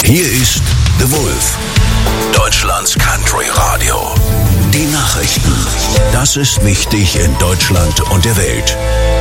Hier ist The Wolf, Deutschlands Country Radio. Die Nachrichten. Das ist wichtig in Deutschland und der Welt.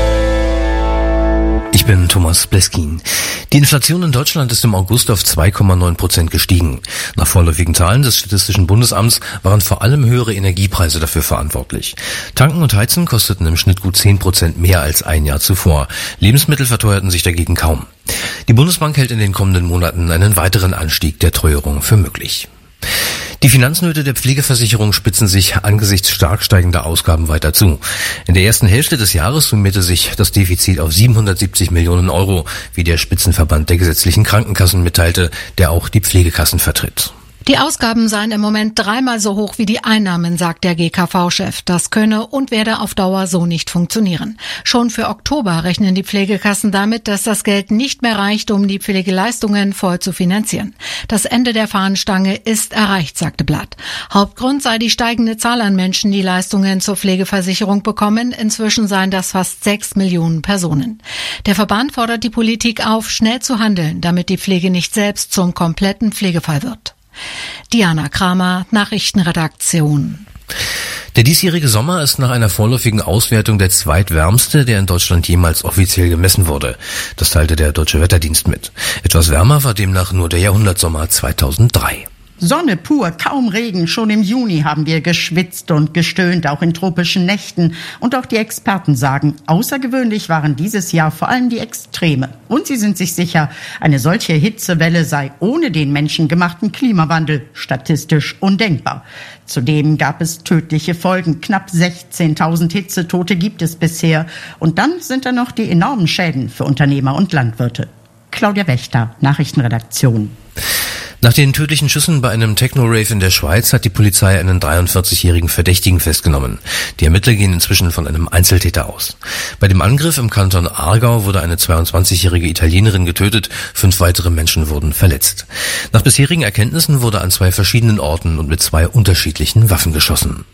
Ich bin Thomas Bleskin. Die Inflation in Deutschland ist im August auf 2,9% gestiegen. Nach vorläufigen Zahlen des Statistischen Bundesamts waren vor allem höhere Energiepreise dafür verantwortlich. Tanken und Heizen kosteten im Schnitt gut 10% mehr als ein Jahr zuvor. Lebensmittel verteuerten sich dagegen kaum. Die Bundesbank hält in den kommenden Monaten einen weiteren Anstieg der Teuerung für möglich. Die Finanznöte der Pflegeversicherung spitzen sich angesichts stark steigender Ausgaben weiter zu. In der ersten Hälfte des Jahres summierte sich das Defizit auf 770 Millionen Euro, wie der Spitzenverband der gesetzlichen Krankenkassen mitteilte, der auch die Pflegekassen vertritt. Die Ausgaben seien im Moment 3-mal so hoch wie die Einnahmen, sagt der GKV-Chef. Das könne und werde auf Dauer so nicht funktionieren. Schon für Oktober rechnen die Pflegekassen damit, dass das Geld nicht mehr reicht, um die Pflegeleistungen voll zu finanzieren. Das Ende der Fahnenstange ist erreicht, sagte Blatt. Hauptgrund sei die steigende Zahl an Menschen, die Leistungen zur Pflegeversicherung bekommen. Inzwischen seien das fast 6 Millionen Personen. Der Verband fordert die Politik auf, schnell zu handeln, damit die Pflege nicht selbst zum kompletten Pflegefall wird. Diana Kramer, Nachrichtenredaktion. Der diesjährige Sommer ist nach einer vorläufigen Auswertung der zweitwärmste, der in Deutschland jemals offiziell gemessen wurde. Das teilte der Deutsche Wetterdienst mit. Etwas wärmer war demnach nur der Jahrhundertsommer 2003. Sonne pur, kaum Regen. Schon im Juni haben wir geschwitzt und gestöhnt, auch in tropischen Nächten. Und auch die Experten sagen, außergewöhnlich waren dieses Jahr vor allem die Extreme. Und sie sind sich sicher, eine solche Hitzewelle sei ohne den menschengemachten Klimawandel statistisch undenkbar. Zudem gab es tödliche Folgen. Knapp 16.000 Hitzetote gibt es bisher. Und dann sind da noch die enormen Schäden für Unternehmer und Landwirte. Claudia Wächter, Nachrichtenredaktion. Nach den tödlichen Schüssen bei einem Techno-Rave in der Schweiz hat die Polizei einen 43-jährigen Verdächtigen festgenommen. Die Ermittler gehen inzwischen von einem Einzeltäter aus. Bei dem Angriff im Kanton Aargau wurde eine 22-jährige Italienerin getötet, 5 weitere Menschen wurden verletzt. Nach bisherigen Erkenntnissen wurde an 2 verschiedenen Orten und mit 2 unterschiedlichen Waffen geschossen.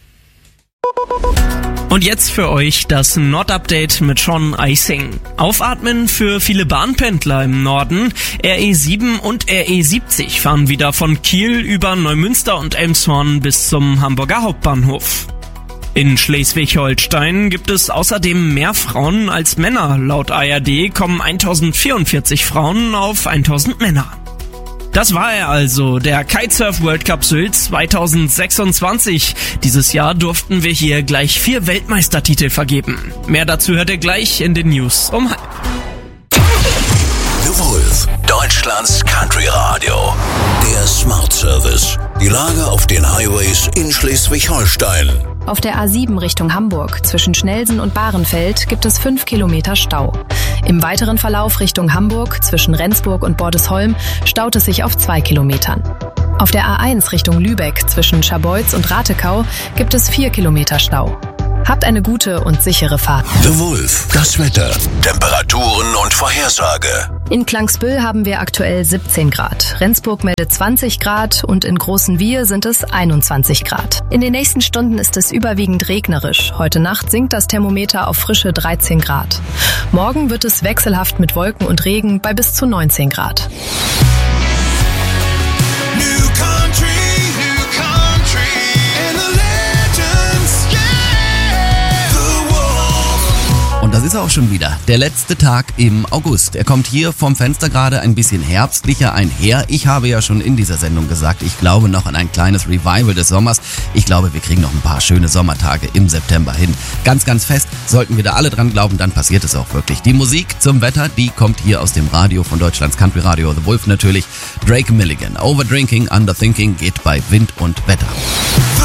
Und jetzt für euch das Nord-Update mit Sean Eising. Aufatmen für viele Bahnpendler im Norden. RE7 und RE70 fahren wieder von Kiel über Neumünster und Elmshorn bis zum Hamburger Hauptbahnhof. In Schleswig-Holstein gibt es außerdem mehr Frauen als Männer. Laut ARD kommen 1044 Frauen auf 1000 Männer. Das war er also, der Kitesurf World Cup Sylt 2026. Dieses Jahr durften wir hier gleich 4 Weltmeistertitel vergeben. Mehr dazu hört ihr gleich in den News um 12:30. The Wolf, Deutschlands Country Radio. Der Smart Service. Die Lage auf den Highways in Schleswig-Holstein. Auf der A7 Richtung Hamburg zwischen Schnelsen und Bahrenfeld gibt es 5 Kilometer Stau. Im weiteren Verlauf Richtung Hamburg zwischen Rendsburg und Bordesholm staut es sich auf 2 Kilometern. Auf der A1 Richtung Lübeck zwischen Scharbeutz und Ratekau gibt es 4 Kilometer Stau. Habt eine gute und sichere Fahrt. The Wolf, das Wetter, Temperaturen und Vorhersage. In Klangsbüll haben wir aktuell 17 Grad. Rendsburg meldet 20 Grad und in Großenwiehe sind es 21 Grad. In den nächsten Stunden ist es überwiegend regnerisch. Heute Nacht sinkt das Thermometer auf frische 13 Grad. Morgen wird es wechselhaft mit Wolken und Regen bei bis zu 19 Grad. Und das ist auch schon wieder der letzte Tag im August. Er kommt hier vom Fenster gerade ein bisschen herbstlicher einher. Ich habe ja schon in dieser Sendung gesagt, ich glaube noch an ein kleines Revival des Sommers. Ich glaube, wir kriegen noch ein paar schöne Sommertage im September hin. Ganz, ganz fest. Sollten wir da alle dran glauben, dann passiert es auch wirklich. Die Musik zum Wetter, die kommt hier aus dem Radio von Deutschlands Country Radio. The Wolf natürlich. Drake Milligan. Overdrinking, Underthinking geht bei Wind und Wetter.